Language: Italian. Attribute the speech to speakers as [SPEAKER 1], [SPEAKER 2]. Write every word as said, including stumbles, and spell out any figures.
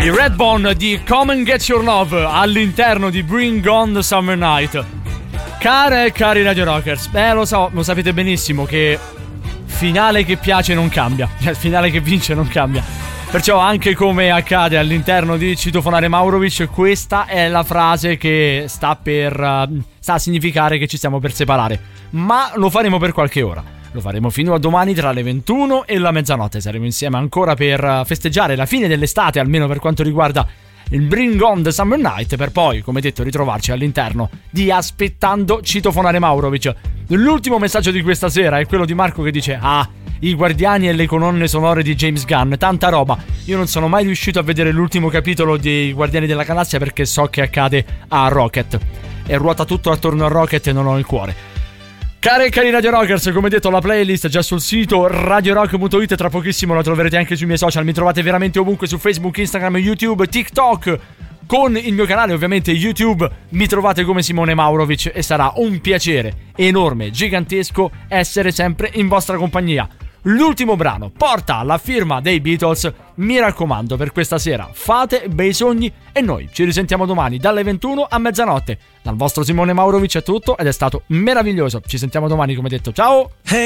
[SPEAKER 1] I Redbone di Come and Get Your Love all'interno di Bring On the Summer Night. Care e cari Radio Rockers, beh lo so, lo sapete benissimo che finale che piace non cambia, cioè finale che vince non cambia. Perciò anche come accade all'interno di Citofonare Maurovic, questa è la frase che sta per uh, sta a significare che ci stiamo per separare. Ma lo faremo per qualche ora. Lo faremo fino a domani tra le ventuno e la mezzanotte. Saremo insieme ancora per festeggiare la fine dell'estate, almeno per quanto riguarda il Bring On the Summer Night, per poi, come detto, ritrovarci all'interno di Aspettando Citofonare Maurovic. L'ultimo messaggio di questa sera è quello di Marco che dice: ah, i Guardiani e le colonne sonore di James Gunn, tanta roba. Io non sono mai riuscito a vedere l'ultimo capitolo dei Guardiani della Galassia perché so che accade a Rocket e ruota tutto attorno a Rocket e non ho il cuore. Cari e cari Radio Rockers, come detto, la playlist è già sul sito radio rock punto it, tra pochissimo la troverete anche sui miei social. Mi trovate veramente ovunque, su Facebook, Instagram, YouTube, TikTok. Con il mio canale ovviamente YouTube mi trovate come Simone Maurovic e sarà un piacere enorme, gigantesco essere sempre in vostra compagnia. L'ultimo brano porta la firma dei Beatles. Mi raccomando, per questa sera fate bei sogni e noi ci risentiamo domani dalle ventuno a mezzanotte. Dal vostro Simone Maurovic è tutto ed è stato meraviglioso. Ci sentiamo domani, come detto. Ciao! Hey.